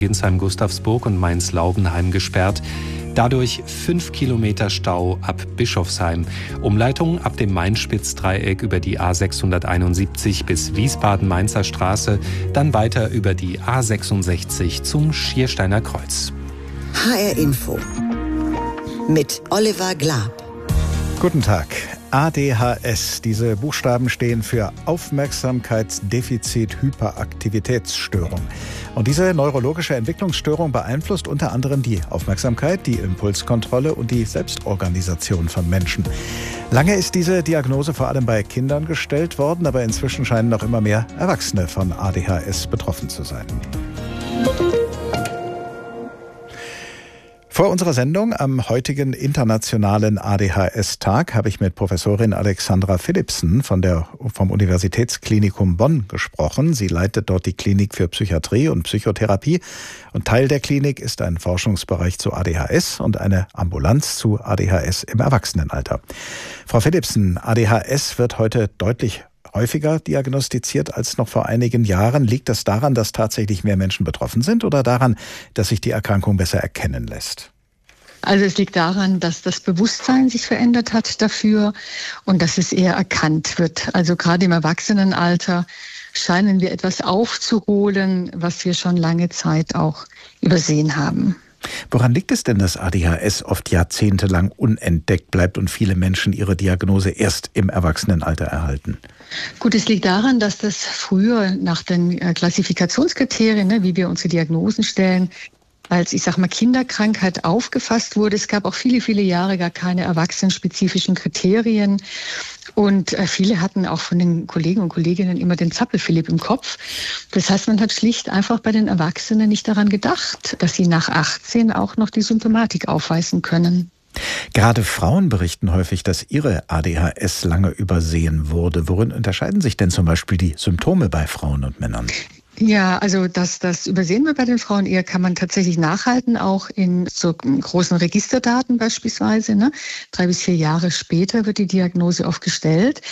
Gustavsburg und Mainz-Laubenheim gesperrt. Dadurch 5 Kilometer Stau ab Bischofsheim. Umleitung ab dem Main-Spitz-Dreieck über die A671 bis Wiesbaden-Mainzer Straße, dann weiter über die A66 zum Schiersteiner Kreuz. HR Info mit Oliver Glab. Guten Tag. ADHS. Diese Buchstaben stehen für Aufmerksamkeitsdefizit-Hyperaktivitätsstörung. Und diese neurologische Entwicklungsstörung beeinflusst unter anderem die Aufmerksamkeit, die Impulskontrolle und die Selbstorganisation von Menschen. Lange ist diese Diagnose vor allem bei Kindern gestellt worden, aber inzwischen scheinen noch immer mehr Erwachsene von ADHS betroffen zu sein. Vor unserer Sendung am heutigen internationalen ADHS-Tag habe ich mit Professorin Alexandra Philipsen vom Universitätsklinikum Bonn gesprochen. Sie leitet dort die Klinik für Psychiatrie und Psychotherapie. Und Teil der Klinik ist ein Forschungsbereich zu ADHS und eine Ambulanz zu ADHS im Erwachsenenalter. Frau Philipsen, ADHS wird heute deutlich häufiger diagnostiziert als noch vor einigen Jahren. Liegt das daran, dass tatsächlich mehr Menschen betroffen sind oder daran, dass sich die Erkrankung besser erkennen lässt? Also es liegt daran, dass das Bewusstsein sich verändert hat dafür und dass es eher erkannt wird. Also gerade im Erwachsenenalter scheinen wir etwas aufzuholen, was wir schon lange Zeit auch übersehen haben. Woran liegt es denn, dass ADHS oft jahrzehntelang unentdeckt bleibt und viele Menschen ihre Diagnose erst im Erwachsenenalter erhalten? Gut, es liegt daran, dass das früher nach den Klassifikationskriterien, wie wir unsere Diagnosen stellen, als, Kinderkrankheit aufgefasst wurde. Es gab auch viele, viele Jahre gar keine erwachsenenspezifischen Kriterien. Und viele hatten auch von den Kollegen und Kolleginnen immer den Zappel-Philipp im Kopf. Das heißt, man hat schlicht einfach bei den Erwachsenen nicht daran gedacht, dass sie nach 18 auch noch die Symptomatik aufweisen können. Gerade Frauen berichten häufig, dass ihre ADHS lange übersehen wurde. Worin unterscheiden sich denn zum Beispiel die Symptome bei Frauen und Männern? Ja, also das übersehen wir bei den Frauen eher, kann man tatsächlich nachhalten, auch in so großen Registerdaten beispielsweise. 3 bis 4 Jahre später wird die Diagnose oft gestellt.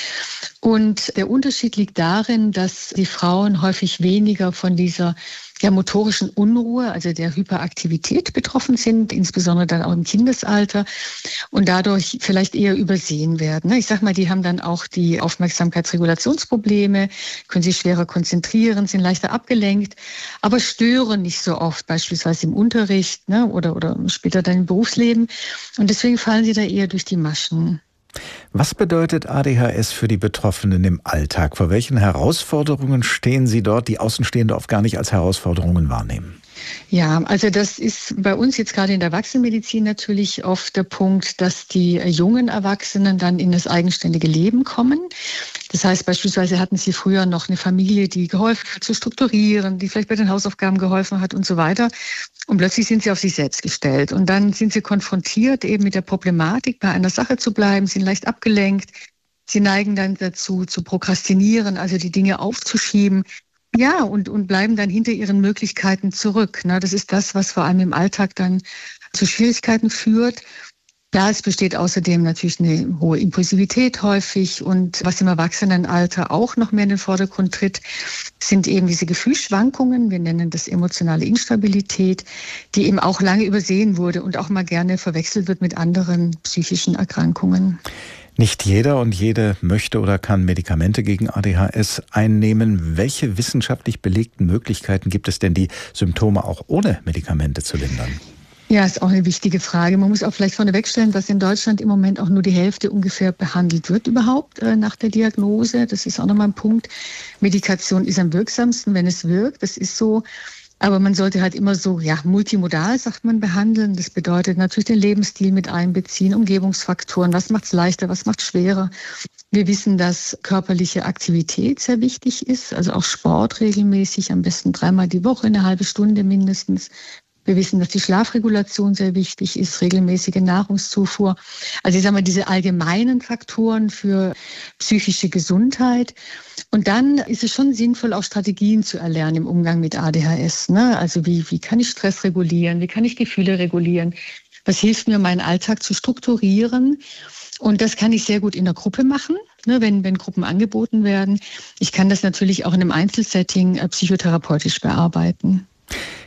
Und der Unterschied liegt darin, dass die Frauen häufig weniger von dieser motorischen Unruhe, also der Hyperaktivität betroffen sind, insbesondere dann auch im Kindesalter und dadurch vielleicht eher übersehen werden. Die haben dann auch die Aufmerksamkeitsregulationsprobleme, können sich schwerer konzentrieren, sind leichter abgelenkt, aber stören nicht so oft, beispielsweise im Unterricht oder später dann im Berufsleben. Und deswegen fallen sie da eher durch die Maschen. Was bedeutet ADHS für die Betroffenen im Alltag? Vor welchen Herausforderungen stehen sie dort, die Außenstehende oft gar nicht als Herausforderungen wahrnehmen? Ja, also das ist bei uns jetzt gerade in der Erwachsenenmedizin natürlich oft der Punkt, dass die jungen Erwachsenen dann in das eigenständige Leben kommen. Das heißt, beispielsweise hatten sie früher noch eine Familie, die geholfen hat zu strukturieren, die vielleicht bei den Hausaufgaben geholfen hat und so weiter. Und plötzlich sind sie auf sich selbst gestellt. Und dann sind sie konfrontiert eben mit der Problematik, bei einer Sache zu bleiben, sind leicht abgelenkt. Sie neigen dann dazu, zu prokrastinieren, also die Dinge aufzuschieben. Ja, und bleiben dann hinter ihren Möglichkeiten zurück. Das ist das, was vor allem im Alltag dann zu Schwierigkeiten führt. Ja, es besteht außerdem natürlich eine hohe Impulsivität häufig. Und was im Erwachsenenalter auch noch mehr in den Vordergrund tritt, sind eben diese Gefühlsschwankungen. Wir nennen das emotionale Instabilität, die eben auch lange übersehen wurde und auch mal gerne verwechselt wird mit anderen psychischen Erkrankungen. Nicht jeder und jede möchte oder kann Medikamente gegen ADHS einnehmen. Welche wissenschaftlich belegten Möglichkeiten gibt es denn, die Symptome auch ohne Medikamente zu lindern? Ja, ist auch eine wichtige Frage. Man muss auch vielleicht vornewegstellen, dass in Deutschland im Moment auch nur die Hälfte ungefähr behandelt wird überhaupt nach der Diagnose. Das ist auch nochmal ein Punkt. Medikation ist am wirksamsten, wenn es wirkt. Das ist so. Aber man sollte halt immer so, multimodal, sagt man, behandeln. Das bedeutet natürlich den Lebensstil mit einbeziehen, Umgebungsfaktoren. Was macht es leichter, was macht es schwerer? Wir wissen, dass körperliche Aktivität sehr wichtig ist. Also auch Sport regelmäßig, am besten 3-mal die Woche, eine halbe Stunde mindestens. Wir wissen, dass die Schlafregulation sehr wichtig ist, regelmäßige Nahrungszufuhr. Also diese allgemeinen Faktoren für psychische Gesundheit. Und dann ist es schon sinnvoll, auch Strategien zu erlernen im Umgang mit ADHS. Also wie kann ich Stress regulieren? Wie kann ich Gefühle regulieren? Was hilft mir, meinen Alltag zu strukturieren? Und das kann ich sehr gut in der Gruppe machen, wenn Gruppen angeboten werden. Ich kann das natürlich auch in einem Einzelsetting psychotherapeutisch bearbeiten.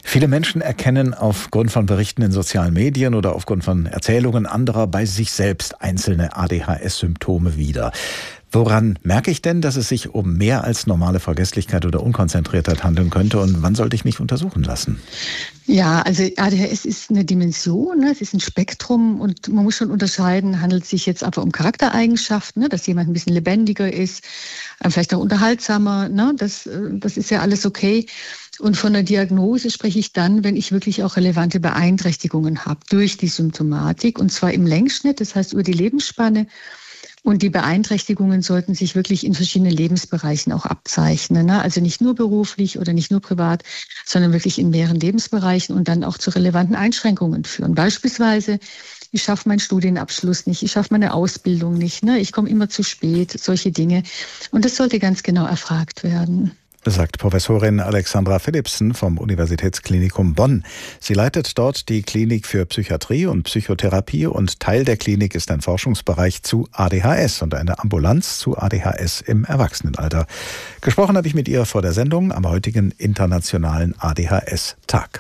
Viele Menschen erkennen aufgrund von Berichten in sozialen Medien oder aufgrund von Erzählungen anderer bei sich selbst einzelne ADHS-Symptome wieder. Woran merke ich denn, dass es sich um mehr als normale Vergesslichkeit oder Unkonzentriertheit handeln könnte, und wann sollte ich mich untersuchen lassen? Ja, also ADHS ist eine Dimension, ne? Es ist ein Spektrum und man muss schon unterscheiden, handelt es sich jetzt einfach um Charaktereigenschaften, ne? Dass jemand ein bisschen lebendiger ist, vielleicht auch unterhaltsamer, ne? Das ist ja alles okay. Und von der Diagnose spreche ich dann, wenn ich wirklich auch relevante Beeinträchtigungen habe durch die Symptomatik, und zwar im Längsschnitt, das heißt über die Lebensspanne. Und die Beeinträchtigungen sollten sich wirklich in verschiedenen Lebensbereichen auch abzeichnen, ne? Also nicht nur beruflich oder nicht nur privat, sondern wirklich in mehreren Lebensbereichen und dann auch zu relevanten Einschränkungen führen. Beispielsweise, ich schaffe meinen Studienabschluss nicht, ich schaffe meine Ausbildung nicht, ne? Ich komme immer zu spät, solche Dinge. Und das sollte ganz genau erfragt werden. Sagt Professorin Alexandra Philipsen vom Universitätsklinikum Bonn. Sie leitet dort die Klinik für Psychiatrie und Psychotherapie, und Teil der Klinik ist ein Forschungsbereich zu ADHS und eine Ambulanz zu ADHS im Erwachsenenalter. Gesprochen habe ich mit ihr vor der Sendung am heutigen Internationalen ADHS-Tag.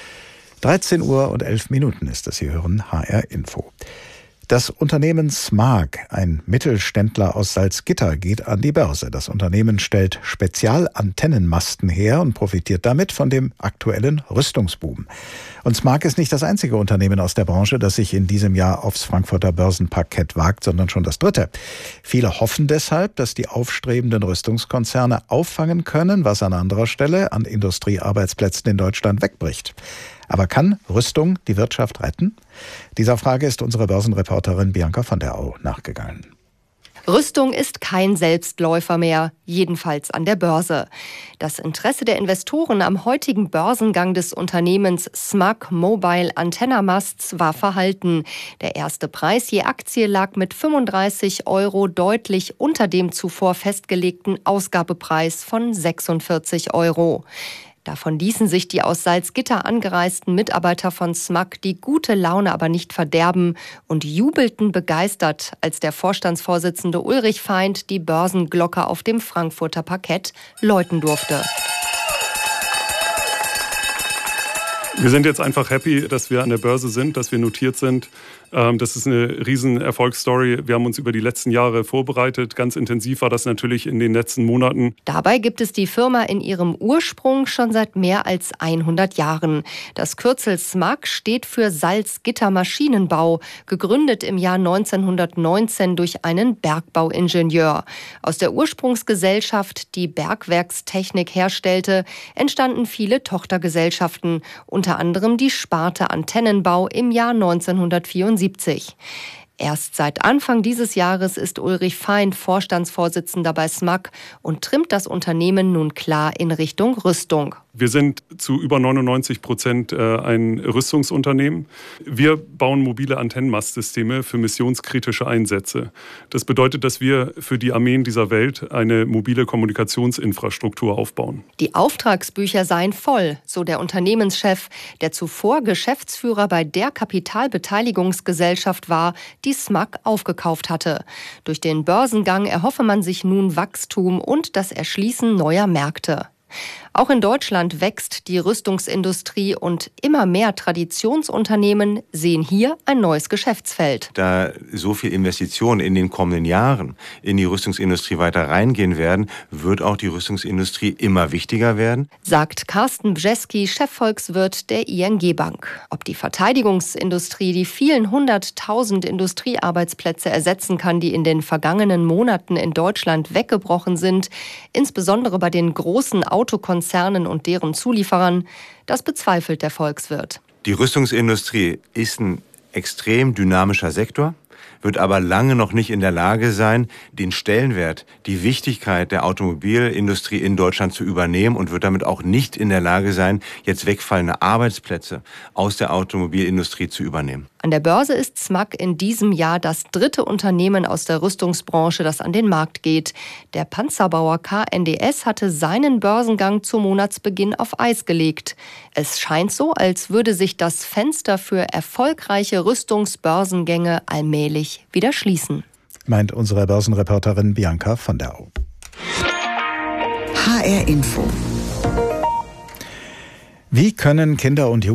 13:11 Uhr ist es. Sie hören HR Info. Das Unternehmen Smag, ein Mittelständler aus Salzgitter, geht an die Börse. Das Unternehmen stellt Spezialantennenmasten her und profitiert damit von dem aktuellen Rüstungsboom. Und Smag ist nicht das einzige Unternehmen aus der Branche, das sich in diesem Jahr aufs Frankfurter Börsenparkett wagt, sondern schon das dritte. Viele hoffen deshalb, dass die aufstrebenden Rüstungskonzerne auffangen können, was an anderer Stelle an Industriearbeitsplätzen in Deutschland wegbricht. Aber kann Rüstung die Wirtschaft retten? Dieser Frage ist unsere Börsenreporterin Bianca von der Au nachgegangen. Rüstung ist kein Selbstläufer mehr, jedenfalls an der Börse. Das Interesse der Investoren am heutigen Börsengang des Unternehmens Smag Mobile Antenna Masts war verhalten. Der erste Preis je Aktie lag mit 35 € deutlich unter dem zuvor festgelegten Ausgabepreis von 46 €. Davon ließen sich die aus Salzgitter angereisten Mitarbeiter von Smag die gute Laune aber nicht verderben und jubelten begeistert, als der Vorstandsvorsitzende Ulrich Feind die Börsenglocke auf dem Frankfurter Parkett läuten durfte. Wir sind jetzt einfach happy, dass wir an der Börse sind, dass wir notiert sind. Das ist eine riesen Erfolgsstory. Wir haben uns über die letzten Jahre vorbereitet. Ganz intensiv war das natürlich in den letzten Monaten. Dabei gibt es die Firma in ihrem Ursprung schon seit mehr als 100 Jahren. Das Kürzel Smag steht für Salzgitter Maschinenbau, gegründet im Jahr 1919 durch einen Bergbauingenieur. Aus der Ursprungsgesellschaft, die Bergwerkstechnik herstellte, entstanden viele Tochtergesellschaften, unter anderem die Sparte Antennenbau im Jahr 1974. Erst seit Anfang dieses Jahres ist Ulrich Feind Vorstandsvorsitzender bei Smag und trimmt das Unternehmen nun klar in Richtung Rüstung. Wir sind zu über 99% ein Rüstungsunternehmen. Wir bauen mobile Antennenmastsysteme für missionskritische Einsätze. Das bedeutet, dass wir für die Armeen dieser Welt eine mobile Kommunikationsinfrastruktur aufbauen. Die Auftragsbücher seien voll, so der Unternehmenschef, der zuvor Geschäftsführer bei der Kapitalbeteiligungsgesellschaft war, die Smag aufgekauft hatte. Durch den Börsengang erhoffe man sich nun Wachstum und das Erschließen neuer Märkte. Auch in Deutschland wächst die Rüstungsindustrie und immer mehr Traditionsunternehmen sehen hier ein neues Geschäftsfeld. Da so viel Investitionen in den kommenden Jahren in die Rüstungsindustrie weiter reingehen werden, wird auch die Rüstungsindustrie immer wichtiger werden, sagt Carsten Bjeski, Chefvolkswirt der ING Bank. Ob die Verteidigungsindustrie die vielen 100.000 Industriearbeitsplätze ersetzen kann, die in den vergangenen Monaten in Deutschland weggebrochen sind, insbesondere bei den großen Autokonzernen und deren Zulieferern, das bezweifelt der Volkswirt. Die Rüstungsindustrie ist ein extrem dynamischer Sektor, wird aber lange noch nicht in der Lage sein, den Stellenwert, die Wichtigkeit der Automobilindustrie in Deutschland zu übernehmen, und wird damit auch nicht in der Lage sein, jetzt wegfallende Arbeitsplätze aus der Automobilindustrie zu übernehmen. An der Börse ist Smag in diesem Jahr das dritte Unternehmen aus der Rüstungsbranche, das an den Markt geht. Der Panzerbauer KNDS hatte seinen Börsengang zum Monatsbeginn auf Eis gelegt. Es scheint so, als würde sich das Fenster für erfolgreiche Rüstungsbörsengänge allmählich wieder schließen. Meint unsere Börsenreporterin Bianca von der Au. HR Info. Wie können Kinder und